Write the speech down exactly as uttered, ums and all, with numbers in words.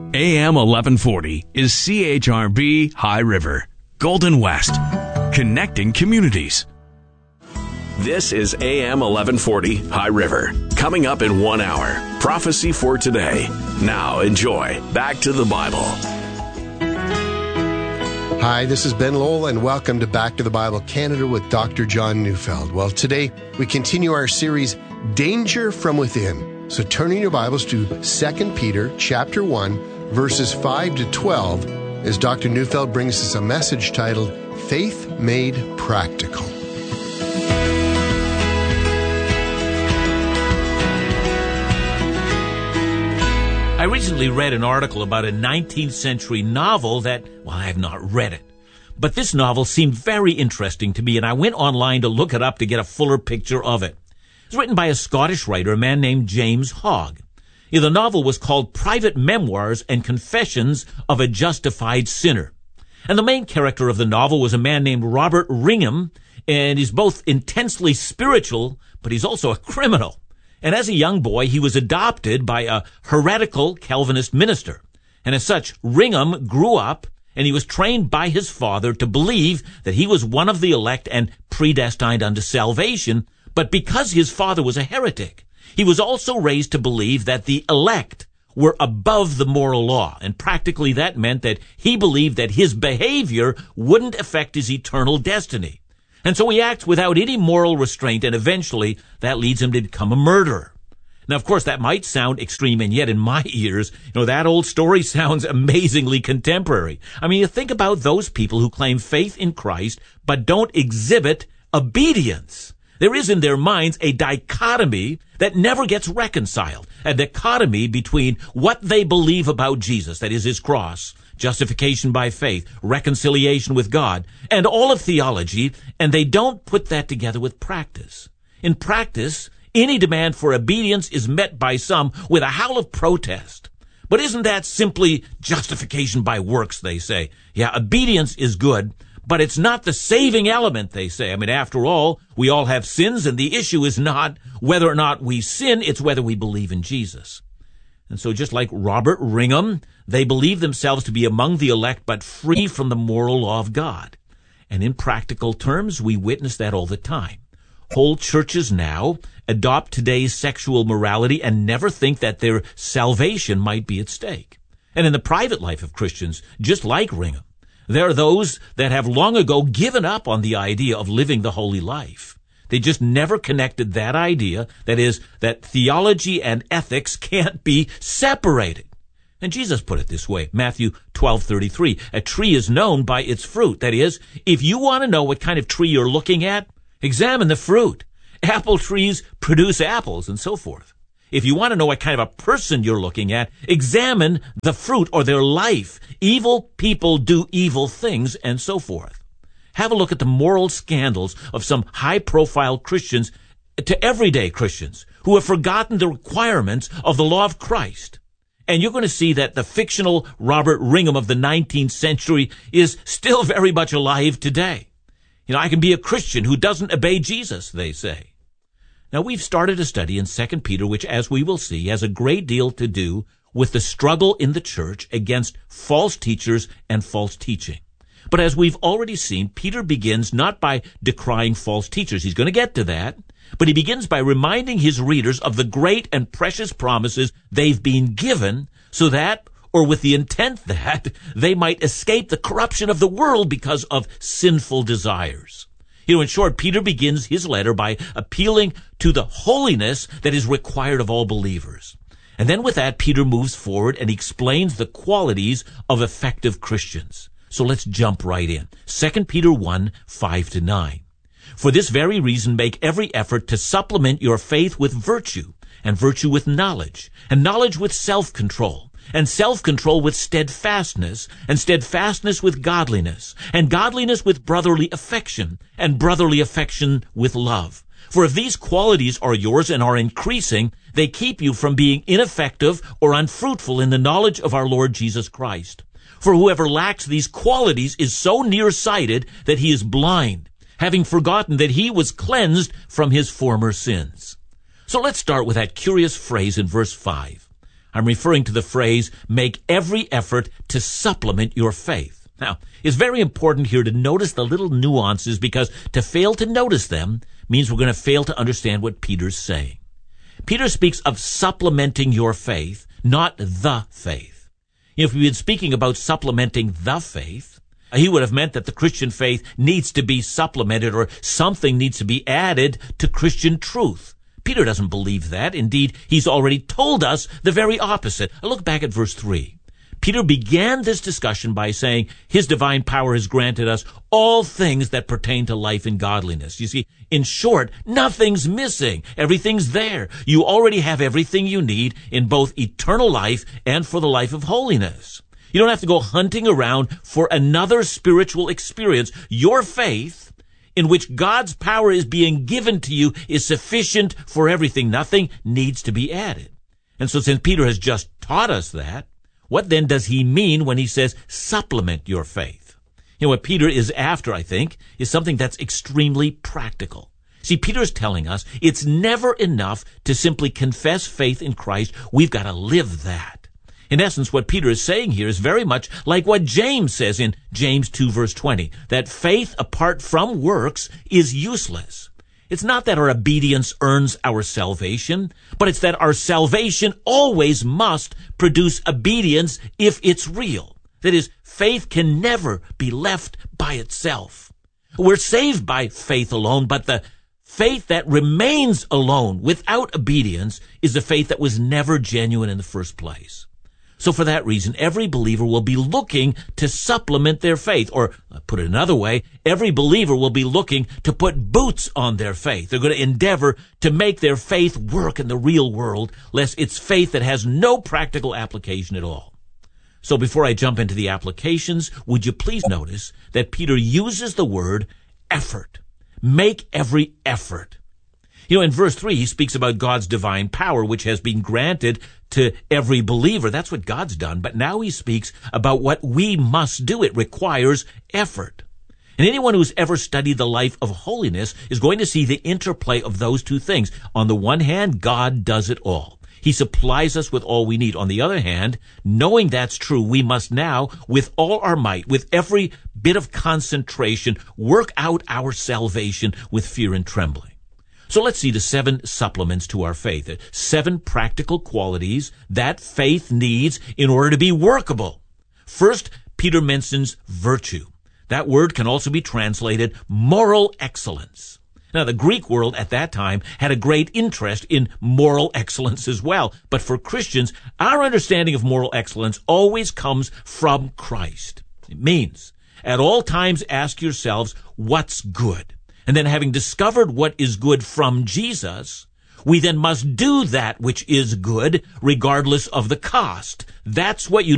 A M eleven forty is C H R B High River, Golden West, connecting communities. This is A M eleven forty High River. Coming up in one hour, Prophecy for Today. Now enjoy Back to the Bible. Hi, this is Ben Lowell, and welcome to Back to the Bible Canada with Doctor John Neufeld. Well, today we continue our series, Danger from Within. So turn in your Bibles to Second Peter chapter one, verses five to twelve, as Doctor Neufeld brings us a message titled, Faith Made Practical. I recently read an article about a nineteenth century novel that, well, I have not read it. But this novel seemed very interesting to me, and I went online to look it up to get a fuller picture of it. It was written by a Scottish writer, a man named James Hogg. The novel was called Private Memoirs and Confessions of a Justified Sinner. And the main character of the novel was a man named Robert Ringham, and he's both intensely spiritual, but he's also a criminal. And as a young boy, he was adopted by a heretical Calvinist minister. And as such, Ringham grew up, and he was trained by his father to believe that he was one of the elect and predestined unto salvation. But because his father was a heretic, he was also raised to believe that the elect were above the moral law. And practically that meant that he believed that his behavior wouldn't affect his eternal destiny. And so he acts without any moral restraint, and eventually that leads him to become a murderer. Now, of course, that might sound extreme, and yet in my ears, you know, that old story sounds amazingly contemporary. I mean, you think about those people who claim faith in Christ, but don't exhibit obedience. There is in their minds a dichotomy that never gets reconciled, a dichotomy between what they believe about Jesus, that is his cross, justification by faith, reconciliation with God, and all of theology, and they don't put that together with practice. In practice, any demand for obedience is met by some with a howl of protest. But isn't that simply justification by works, they say? Yeah, obedience is good, but it's not the saving element, they say. I mean, after all, we all have sins, and the issue is not whether or not we sin, it's whether we believe in Jesus. And so just like Robert Ringham, they believe themselves to be among the elect, but free from the moral law of God. And in practical terms, we witness that all the time. Whole churches now adopt today's sexual morality and never think that their salvation might be at stake. And in the private life of Christians, just like Ringham, there are those that have long ago given up on the idea of living the holy life. They just never connected that idea, that is, that theology and ethics can't be separated. And Jesus put it this way, Matthew twelve thirty-three, a tree is known by its fruit. That is, if you want to know what kind of tree you're looking at, examine the fruit. Apple trees produce apples and so forth. If you want to know what kind of a person you're looking at, examine the fruit or their life. Evil people do evil things and so forth. Have a look at the moral scandals of some high-profile Christians to everyday Christians who have forgotten the requirements of the law of Christ. And you're going to see that the fictional Robert Ringham of the nineteenth century is still very much alive today. You know, I can be a Christian who doesn't obey Jesus, they say. Now, we've started a study in Second Peter, which, as we will see, has a great deal to do with the struggle in the church against false teachers and false teaching. But as we've already seen, Peter begins not by decrying false teachers. He's going to get to that. But he begins by reminding his readers of the great and precious promises they've been given so that, or with the intent that, they might escape the corruption of the world because of sinful desires. You know, in short, Peter begins his letter by appealing to the holiness that is required of all believers. And then with that, Peter moves forward and explains the qualities of effective Christians. So let's jump right in. Second Peter one, five to nine. For this very reason, make every effort to supplement your faith with virtue, and virtue with knowledge, and knowledge with self-control, and self-control with steadfastness, and steadfastness with godliness, and godliness with brotherly affection, and brotherly affection with love. For if these qualities are yours and are increasing, they keep you from being ineffective or unfruitful in the knowledge of our Lord Jesus Christ. For whoever lacks these qualities is so nearsighted that he is blind, having forgotten that he was cleansed from his former sins. So let's start with that curious phrase in verse five. I'm referring to the phrase, make every effort to supplement your faith. Now, it's very important here to notice the little nuances, because to fail to notice them means we're going to fail to understand what Peter's saying. Peter speaks of supplementing your faith, not the faith. If we'd been speaking about supplementing the faith, he would have meant that the Christian faith needs to be supplemented, or something needs to be added to Christian truth. Peter doesn't believe that. Indeed, he's already told us the very opposite. Look back at verse three. Peter began this discussion by saying, his divine power has granted us all things that pertain to life and godliness. You see, in short, nothing's missing. Everything's there. You already have everything you need in both eternal life and for the life of holiness. You don't have to go hunting around for another spiritual experience. Your faith, in which God's power is being given to you, is sufficient for everything. Nothing needs to be added. And so since Peter has just taught us that, what then does he mean when he says supplement your faith? You know, what Peter is after, I think, is something that's extremely practical. See, Peter's telling us it's never enough to simply confess faith in Christ. We've got to live that. In essence, what Peter is saying here is very much like what James says in James two, verse twenty, that faith apart from works is useless. It's not that our obedience earns our salvation, but it's that our salvation always must produce obedience if it's real. That is, faith can never be left by itself. We're saved by faith alone, but the faith that remains alone without obedience is a faith that was never genuine in the first place. So for that reason, every believer will be looking to supplement their faith. Or, put it another way, every believer will be looking to put boots on their faith. They're going to endeavor to make their faith work in the real world, lest it's faith that has no practical application at all. So before I jump into the applications, would you please notice that Peter uses the word effort. Make every effort. You know, in verse three, he speaks about God's divine power, which has been granted to every believer. That's what God's done. But now he speaks about what we must do. It requires effort. And anyone who's ever studied the life of holiness is going to see the interplay of those two things. On the one hand, God does it all. He supplies us with all we need. On the other hand, knowing that's true, we must now, with all our might, with every bit of concentration, work out our salvation with fear and trembling. So let's see the seven supplements to our faith, seven practical qualities that faith needs in order to be workable. First, Peter mentions virtue. That word can also be translated moral excellence. Now, the Greek world at that time had a great interest in moral excellence as well. But for Christians, our understanding of moral excellence always comes from Christ. It means, at all times ask yourselves, what's good? And then having discovered what is good from Jesus, we then must do that which is good regardless of the cost. That's what you